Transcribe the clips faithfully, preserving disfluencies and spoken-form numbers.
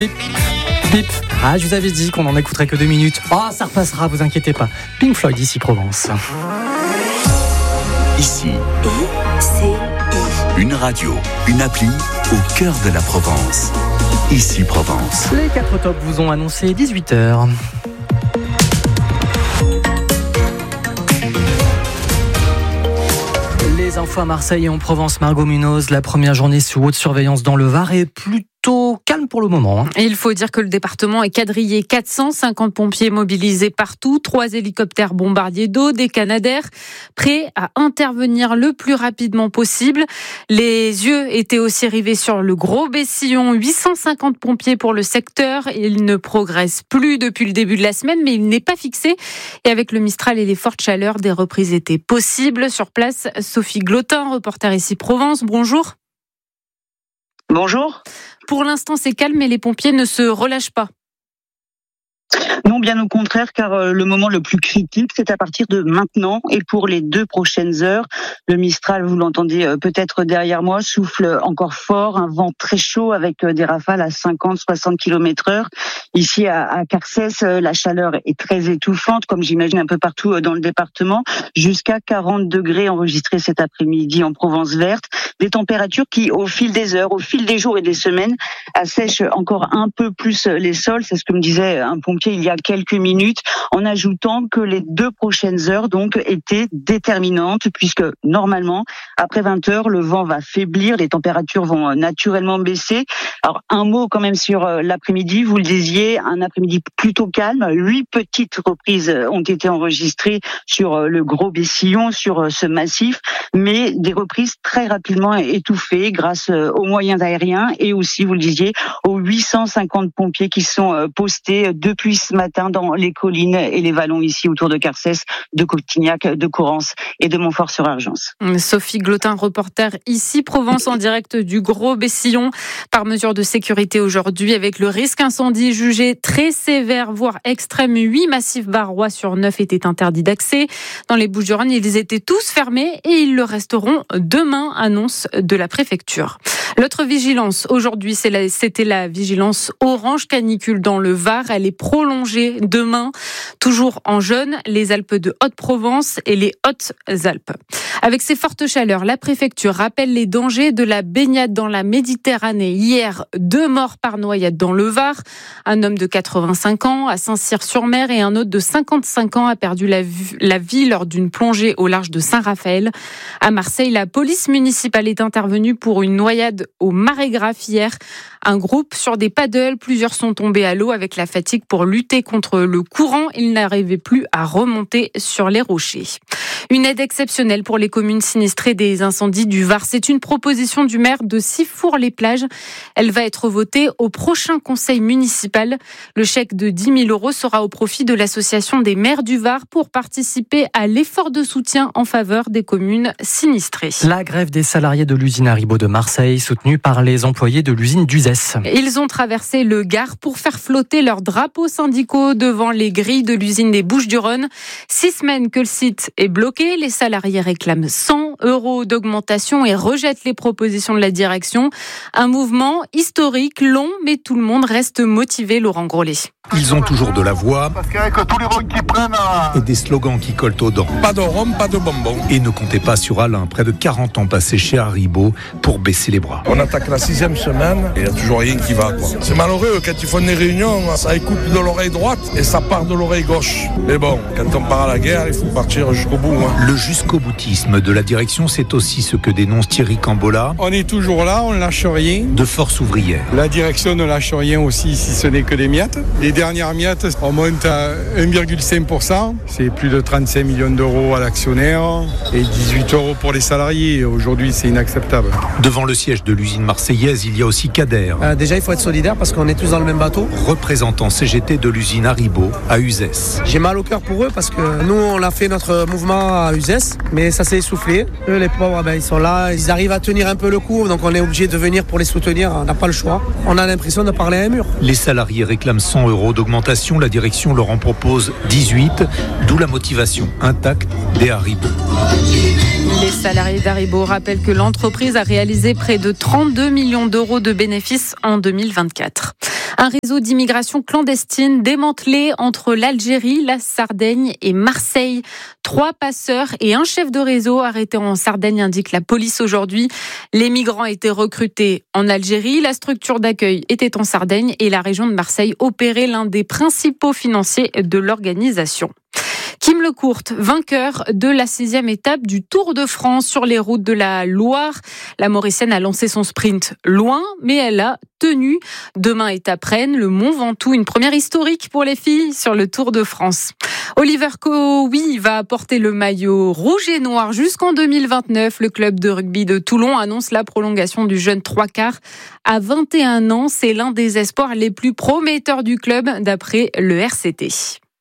Bip, bip. Ah, je vous avais dit qu'on n'en écouterait que deux minutes. Oh, ça repassera, vous inquiétez pas. Pink Floyd, ici Provence. Ici, une radio, une appli au cœur de la Provence. Ici Provence. Les quatre tops vous ont annoncé dix-huit heures. Les infos à Marseille et en Provence, Margot Munoz. La première journée sous haute surveillance dans le Var est plutôt calme pour le moment. Et il faut dire que le département est quadrillé. quatre cent cinquante pompiers mobilisés partout, trois hélicoptères bombardiers d'eau, des Canadair, prêts à intervenir le plus rapidement possible. Les yeux étaient aussi rivés sur le Gros Bessillon. huit cent cinquante pompiers pour le secteur. Il ne progresse plus depuis le début de la semaine, mais il n'est pas fixé. Et avec le Mistral et les fortes chaleurs, des reprises étaient possibles. Sur place, Sophie Glotin, reporter ici Provence. Bonjour. Bonjour. Pour l'instant, c'est calme, mais les pompiers ne se relâchent pas. Non, bien au contraire, car le moment le plus critique, c'est à partir de maintenant et pour les deux prochaines heures. Le Mistral, vous l'entendez peut-être derrière moi, souffle encore fort, un vent très chaud avec des rafales à cinquante à soixante kilomètres heure. Ici à, à Carcès, la chaleur est très étouffante, comme j'imagine un peu partout dans le département, jusqu'à quarante degrés enregistrés cet après-midi en Provence verte. Des températures qui, au fil des heures, au fil des jours et des semaines, assèchent encore un peu plus les sols. C'est ce que me disait un pompier il y a quelques minutes, en ajoutant que les deux prochaines heures donc étaient déterminantes, puisque normalement, après vingt heures, le vent va faiblir, les températures vont naturellement baisser. Alors, un mot quand même sur l'après-midi, vous le disiez, un après-midi plutôt calme. Huit petites reprises ont été enregistrées sur le Gros Bessillon, sur ce massif, mais des reprises très rapidement étouffées grâce aux moyens aériens et aussi, vous le disiez, aux huit cent cinquante pompiers qui sont postés depuis ce matin dans les collines et les vallons ici autour de Carcès, de Cotignac, de Courance et de Montfort-sur-Argens. Sophie Glotin, reporter ici Provence en direct du Gros Bessillon. Par mesure de sécurité aujourd'hui, avec le risque incendie jugé très sévère, voire extrême, huit massifs barrois sur neuf étaient interdits d'accès. Dans les Bouches-du-Rhône, ils étaient tous fermés et ils le resteront demain, annonce de la préfecture. L'autre vigilance, aujourd'hui, c'est la, c'était la vigilance orange canicule dans le Var. Elle est prolongée demain, toujours en jaune, les Alpes de Haute-Provence et les Hautes-Alpes. Avec ces fortes chaleurs, la préfecture rappelle les dangers de la baignade dans la Méditerranée. Hier, deux morts par noyade dans le Var. Un homme de quatre-vingt-cinq ans à Saint-Cyr-sur-Mer et un autre de cinquante-cinq ans a perdu la, la vie lors d'une plongée au large de Saint-Raphaël. À Marseille, la police municipale est intervenue pour une noyade au Marégraphe hier. Un groupe sur des paddles, plusieurs sont tombés à l'eau avec la fatigue pour lutter contre le courant. Ils n'arrivaient plus à remonter sur les rochers. Une aide exceptionnelle pour les communes sinistrées des incendies du Var. C'est une proposition du maire de Sifour-les-Plages. Elle va être votée au prochain conseil municipal. Le chèque de dix mille euros sera au profit de l'association des maires du Var pour participer à l'effort de soutien en faveur des communes sinistrées. La grève des salariés de l'usine Haribo de Marseille, soutenue par les employés de l'usine d'Uzès. Ils ont traversé le Gard pour faire flotter leurs drapeaux syndicaux devant les grilles de l'usine des Bouches-du-Rhône. Six semaines que le site est bloqué. Les salariés réclament cent euros d'augmentation et rejettent les propositions de la direction. Un mouvement historique, long, mais tout le monde reste motivé, Laurent Grollet. Ils ont toujours de la voix Parce qu'avec tous les rôles qu'ils prennent à... et des slogans qui collent aux dents. Pas de rhum, pas de bonbons. Et ne comptez pas sur Alain, près de quarante ans passés chez Haribo, pour baisser les bras. On attaque la sixième semaine et il n'y a toujours rien qui va, quoi. C'est malheureux, quand ils font des réunions, ça écoute de l'oreille droite et ça part de l'oreille gauche. Mais bon, quand on part à la guerre, il faut partir jusqu'au bout. Hein. Le jusqu'au boutisme de la direction, c'est aussi ce que dénonce Thierry Cambola. On est toujours là, on ne lâche rien. De Force ouvrière. La direction ne lâche rien aussi, si ce n'est que des miettes. Les dernières miettes, on monte à un virgule cinq pour cent. C'est plus de trente-cinq millions d'euros à l'actionnaire et dix-huit euros pour les salariés. Aujourd'hui, c'est inacceptable. Devant le siège de l'usine marseillaise, il y a aussi Kader. Euh, déjà, il faut être solidaire parce qu'on est tous dans le même bateau. Représentant C G T de l'usine Haribo à Uzès. J'ai mal au cœur pour eux parce que nous, on a fait notre mouvement à Uzès, mais ça s'est essoufflé. Eux, les pauvres, ben, ils sont là, ils arrivent à tenir un peu le coup, donc on est obligé de venir pour les soutenir. On n'a pas le choix. On a l'impression de parler à un mur. Les salariés réclament cent euros d'augmentation. La direction leur en propose dix-huit, d'où la motivation intacte des Haribo. Les salariés d'Haribo rappellent que l'entreprise a réalisé près de trente-deux millions d'euros de bénéfices en deux mille vingt-quatre. Un réseau d'immigration clandestine démantelé entre l'Algérie, la Sardaigne et Marseille. Trois passeurs et un chef de réseau arrêtés en Sardaigne, indique la police aujourd'hui. Les migrants étaient recrutés en Algérie, la structure d'accueil était en Sardaigne et la région de Marseille opérait l'un des principaux financiers de l'organisation. Kim Lecourt, vainqueur de la sixième étape du Tour de France sur les routes de la Loire. La Mauricienne a lancé son sprint loin, mais elle a tenu. Demain, étape Rennes, le Mont Ventoux, une première historique pour les filles sur le Tour de France. Oliver Cowie va porter le maillot rouge et noir jusqu'en deux mille vingt-neuf. Le club de rugby de Toulon annonce la prolongation du jeune trois quarts. À vingt et un ans, c'est l'un des espoirs les plus prometteurs du club, d'après le R C T.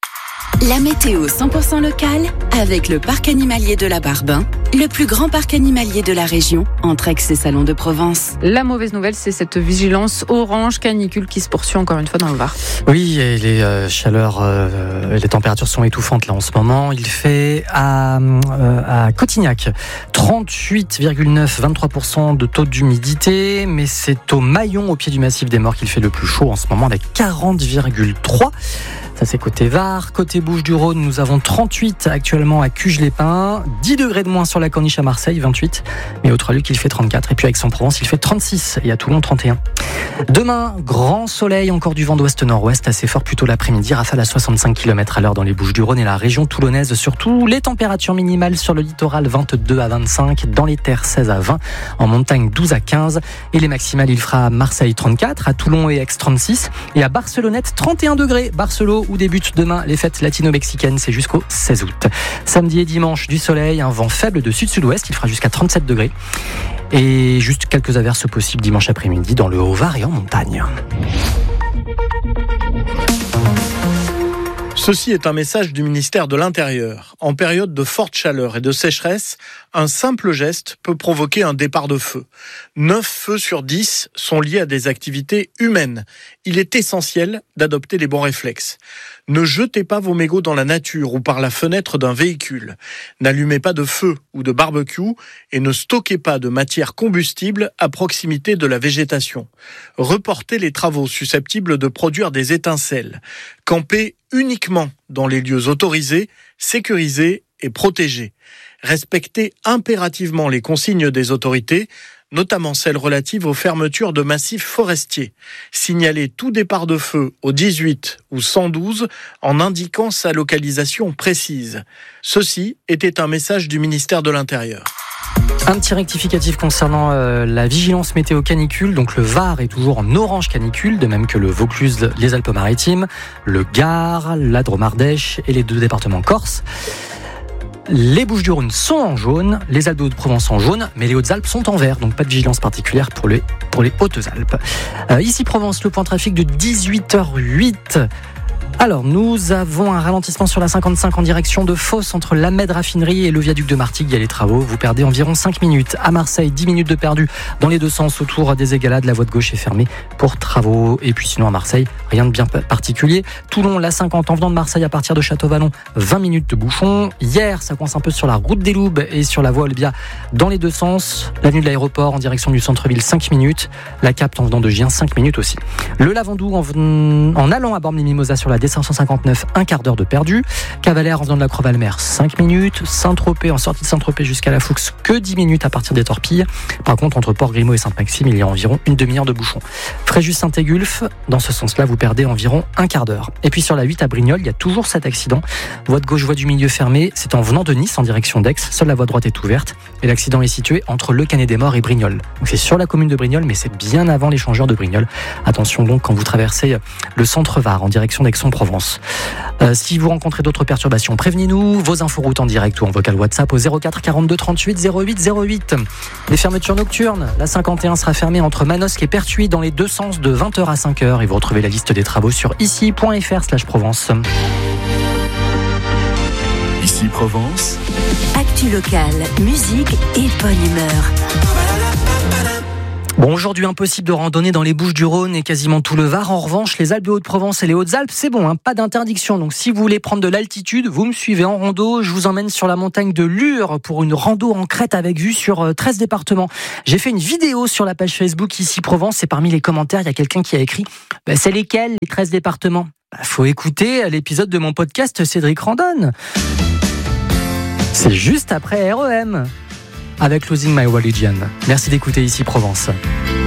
La météo cent pour cent locale avec le parc animalier de la Barbin, le plus grand parc animalier de la région, entre Aix et Salon de Provence. La mauvaise nouvelle, c'est cette vigilance orange canicule qui se poursuit encore une fois dans le Var. Oui, et les euh, chaleurs, euh, les températures sont étouffantes là en ce moment. Il fait à, euh, à Cotignac trente-huit virgule neuf, vingt-trois pour cent de taux d'humidité, mais c'est au Maillon, au pied du massif des Morts, qu'il fait le plus chaud en ce moment avec quarante virgule trois. Ça c'est côté Var. Côté Bouches-du-Rhône, nous avons trente-huit actuellement à Cuges-les-Pins, dix degrés de moins sur la Corniche à Marseille, vingt-huit, mais au Trois-Luc il fait trente-quatre, et puis à Aix-en-Provence il fait trente-six, et à Toulon trente et un. Demain, grand soleil, encore du vent d'ouest-nord-ouest, assez fort plutôt l'après-midi, rafale à soixante-cinq kilomètres à l'heure dans les Bouches-du-Rhône et la région toulonnaise surtout. Les températures minimales sur le littoral vingt-deux à vingt-cinq, dans les terres seize à vingt, en montagne douze à quinze, et les maximales il fera à Marseille trente-quatre, à Toulon et Aix trente-six, et à Barcelonnette trente et un degrés. Barcelone où débutent demain les fêtes latino-mexicaines, c'est jusqu'au seize août. Samedi et dimanche, du soleil, un vent faible de sud-sud-ouest, il fera jusqu'à trente-sept degrés. Et juste quelques averses possibles dimanche après-midi dans le Haut-Var et en montagne. Ceci est un message du ministère de l'Intérieur. En période de forte chaleur et de sécheresse, un simple geste peut provoquer un départ de feu. neuf feux sur dix sont liés à des activités humaines. Il est essentiel d'adopter les bons réflexes. Ne jetez pas vos mégots dans la nature ou par la fenêtre d'un véhicule. N'allumez pas de feu ou de barbecue et ne stockez pas de matière combustible à proximité de la végétation. Reportez les travaux susceptibles de produire des étincelles. Campez uniquement dans les lieux autorisés, sécurisés et protégés. Respectez impérativement les consignes des autorités, notamment celles relatives aux fermetures de massifs forestiers. Signalez tout départ de feu au dix-huit ou cent douze en indiquant sa localisation précise. Ceci était un message du ministère de l'Intérieur. Un petit rectificatif concernant euh, la vigilance météo canicule. Donc le Var est toujours en orange canicule, de même que le Vaucluse, les Alpes-Maritimes, le Gard, la Drôme-Ardèche et les deux départements corses. Les Bouches-du-Rhône sont en jaune, les Alpes de Haute-Provence en jaune, mais les Hautes-Alpes sont en vert, donc pas de vigilance particulière pour les, pour les Hautes-Alpes. Euh, ici Provence, le point trafic de dix-huit heures huit. Alors, nous avons un ralentissement sur la cinquante-cinq en direction de Fos entre l'Ahmed Raffinerie et le viaduc de Martigues. Il y a les travaux, vous perdez environ cinq minutes. À Marseille, dix minutes de perdu dans les deux sens autour des Égalades. La voie de gauche est fermée pour travaux. Et puis sinon à Marseille, rien de bien particulier. Toulon, la cinquante en venant de Marseille à partir de Château-Vallon, vingt minutes de bouchon. Hier, ça coince un peu sur la route des Loubes et sur la voie Olbia dans les deux sens. L'avenue de l'aéroport en direction du centre-ville, cinq minutes. La Capte en venant de Gien, cinq minutes aussi. Le Lavandou en, ven... en allant à Bormes-les-Mimosas sur la D cinq cent cinquante-neuf, un quart d'heure de perdu. Cavalère en venant de la Croix-Valmer, cinq minutes. Saint-Tropez, en sortie de Saint-Tropez jusqu'à la Foux, que dix minutes à partir des Torpilles. Par contre, entre Port-Grimaud et Sainte-Maxime, il y a environ une demi-heure de bouchon. Fréjus-Saint-Égulphe, dans ce sens-là, vous perdez environ un quart d'heure. Et puis sur la huit à Brignoles, il y a toujours cet accident. Voie de gauche, voie du milieu fermée. C'est en venant de Nice en direction d'Aix. Seule la voie droite est ouverte. Et l'accident est situé entre Le Canet des Morts et Brignoles. Donc c'est sur la commune de Brignoles, mais c'est bien avant l'échangeur de Brignoles. Attention donc quand vous traversez le centre Var en direction d'Aix-en-Provence. Euh, si vous rencontrez d'autres perturbations, prévenez-nous. Vos inforoutes en direct ou en vocal WhatsApp au zéro quatre quarante-deux trente-huit zéro huit zéro huit. Les fermetures nocturnes, la cinquante et un sera fermée entre Manosque et Pertuis dans les deux sens de vingt heures à cinq heures. Et vous retrouvez la liste des travaux sur ici point f r slash Provence. Ici Provence. Actu locale, musique et bonne humeur. Bon, aujourd'hui, impossible de randonner dans les Bouches-du-Rhône et quasiment tout le Var. En revanche, les Alpes de Haute-Provence et les Hautes-Alpes, c'est bon, hein, pas d'interdiction. Donc, si vous voulez prendre de l'altitude, vous me suivez en rando. Je vous emmène sur la montagne de Lure pour une rando en crête avec vue sur treize départements. J'ai fait une vidéo sur la page Facebook Ici Provence et parmi les commentaires, il y a quelqu'un qui a écrit bah, « C'est lesquels, les treize départements ?» Bah, faut écouter l'épisode de mon podcast Cédric Randonne. C'est juste après R E M. Avec Losing My Religion. Merci d'écouter Ici Provence.